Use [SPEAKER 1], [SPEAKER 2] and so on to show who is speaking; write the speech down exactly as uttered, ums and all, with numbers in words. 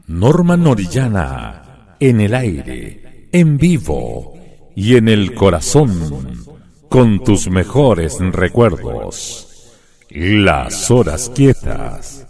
[SPEAKER 1] Norma Orellana, en el aire, en vivo y en el corazón, con tus mejores recuerdos. Las horas quietas.